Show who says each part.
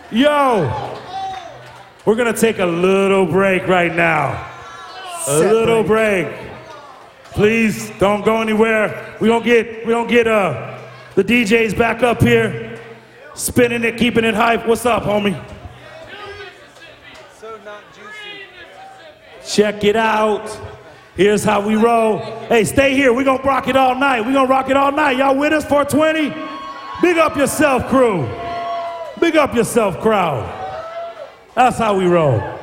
Speaker 1: Yo, we're gonna take a little break right now. A little break. Please don't go anywhere. We gonna get the DJs back up here, spinning it, keeping it hype. What's up, homie?
Speaker 2: So not juicy.
Speaker 1: Check it out. Here's how we roll. Hey, stay here. We gonna rock it all night. We gonna rock it all night. Y'all with us for 20? Big up yourself, crew. Big up yourself, crowd. That's how we roll.